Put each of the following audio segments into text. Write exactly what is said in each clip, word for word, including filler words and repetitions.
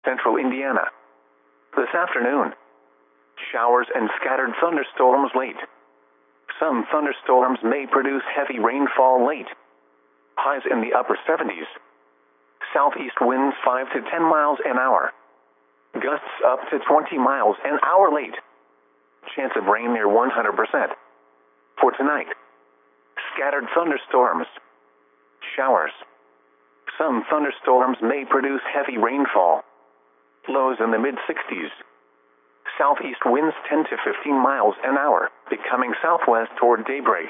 Central Indiana. This afternoon, showers and scattered thunderstorms late. Some thunderstorms may produce heavy rainfall late. Highs in the upper seventies. Southeast winds five to ten miles an hour. Gusts up to twenty miles an hour late. Chance of rain near one hundred percent. For tonight, scattered thunderstorms. Showers. Some thunderstorms may produce heavy rainfall. Lows in the mid sixties. Southeast winds ten to fifteen miles an hour, becoming southwest toward daybreak.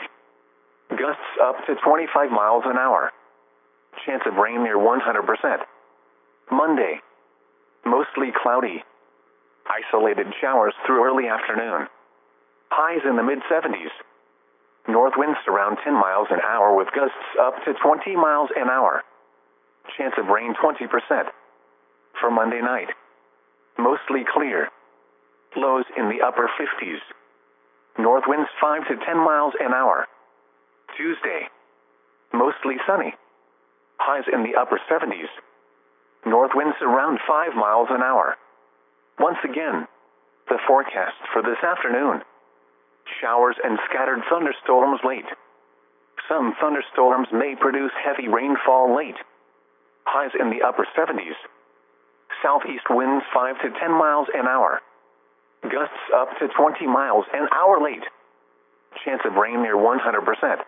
Gusts up to twenty-five miles an hour. Chance of rain near one hundred percent. Monday. Mostly cloudy. Isolated showers through early afternoon. Highs in the mid seventies. North winds around ten miles an hour with gusts up to twenty miles an hour. Chance of rain twenty percent. For Monday night. Mostly clear. Lows in the upper fifties. North winds five to ten miles an hour. Tuesday. Mostly sunny. Highs in the upper seventies. North winds around five miles an hour. Once again, the forecast for this afternoon. Showers and scattered thunderstorms late. Some thunderstorms may produce heavy rainfall late. Highs in the upper seventies. Southeast winds five to ten miles an hour. Gusts up to twenty miles an hour late. Chance of rain near one hundred percent.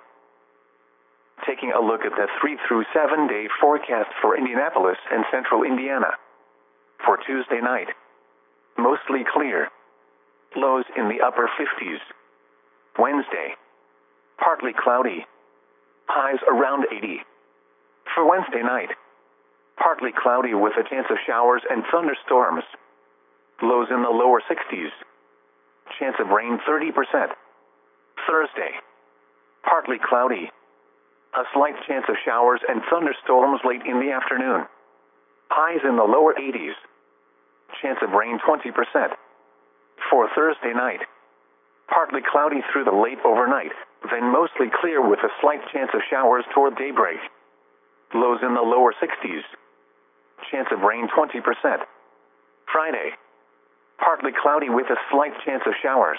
Taking a look at the three through seven day forecast for Indianapolis and Central Indiana. For Tuesday night, mostly clear. Lows in the upper fifties. Wednesday, partly cloudy. Highs around eighty. For Wednesday night, partly cloudy with a chance of showers and thunderstorms. Lows in the lower sixties. Chance of rain thirty percent. Thursday, partly cloudy. A slight chance of showers and thunderstorms late in the afternoon. Highs in the lower eighties. Chance of rain twenty percent. For Thursday night, partly cloudy through the late overnight, then mostly clear with a slight chance of showers toward daybreak. Lows in the lower sixties. Chance of rain twenty percent. Friday, partly cloudy with a slight chance of showers.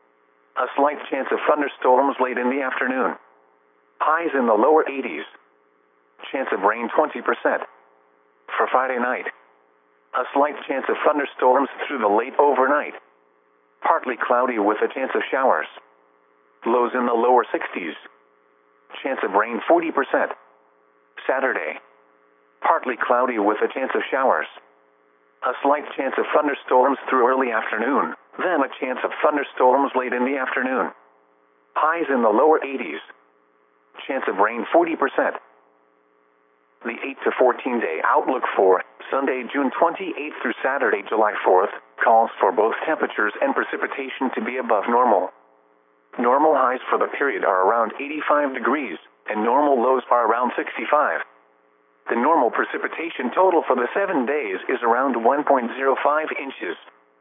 A slight chance of thunderstorms late in the afternoon. Highs in the lower eighties. Chance of rain twenty percent. For Friday night, a slight chance of thunderstorms through the late overnight. Partly cloudy with a chance of showers. Lows in the lower sixties. Chance of rain forty percent. Saturday, partly cloudy with a chance of showers. A slight chance of thunderstorms through early afternoon, then a chance of thunderstorms late in the afternoon. Highs in the lower eighties. Chance of rain forty percent. The eight to fourteen day outlook for Sunday, June twenty-eighth through Saturday, July fourth, calls for both temperatures and precipitation to be above normal. Normal highs for the period are around eighty-five degrees, and normal lows are around sixty-five. The normal precipitation total for the seven days is around one point zero five inches.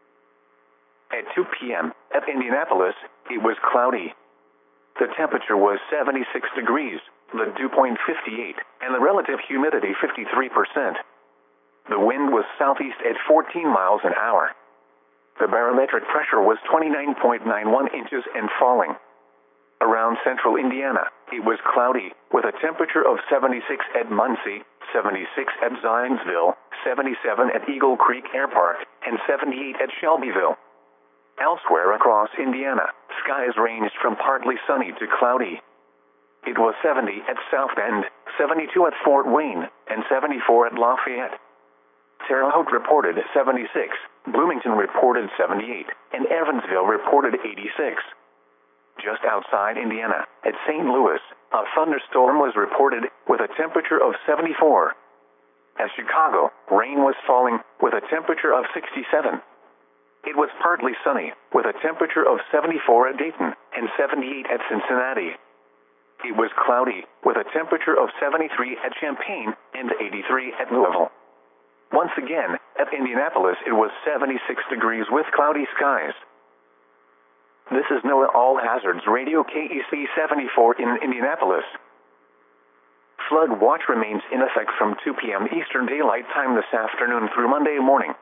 At two p m at Indianapolis, it was cloudy. The temperature was seventy-six degrees, the dew point fifty-eight, and the relative humidity fifty-three percent. The wind was southeast at fourteen miles an hour. The barometric pressure was twenty-nine point nine one inches and falling. Around central Indiana, it was cloudy, with a temperature of seventy-six at Muncie, seventy-six at Zionsville, seventy-seven at Eagle Creek Air Park, and seventy-eight at Shelbyville. Elsewhere across Indiana, skies ranged from partly sunny to cloudy. It was seventy at South Bend, seventy-two at Fort Wayne, and seventy-four at Lafayette. Terre Haute reported seventy-six, Bloomington reported seventy-eight, and Evansville reported eighty-six. Just outside Indiana, at Saint Louis, a thunderstorm was reported with a temperature of seventy-four. At Chicago, rain was falling with a temperature of sixty-seven. It was partly sunny, with a temperature of seventy-four at Dayton and seventy-eight at Cincinnati. It was cloudy, with a temperature of seventy-three at Champaign and eighty-three at Louisville. Once again, at Indianapolis it was seventy-six degrees with cloudy skies. This is NOAA All Hazards Radio K E C seventy-four in Indianapolis. Flood watch remains in effect from two p m Eastern Daylight Time this afternoon through Monday morning.